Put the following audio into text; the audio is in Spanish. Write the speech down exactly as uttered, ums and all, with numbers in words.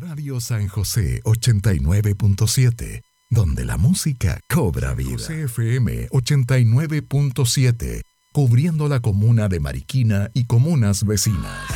Radio San José ochenta y nueve punto siete, donde la música cobra vida. C F M ochenta y nueve punto siete, cubriendo la comuna de Mariquina y comunas vecinas.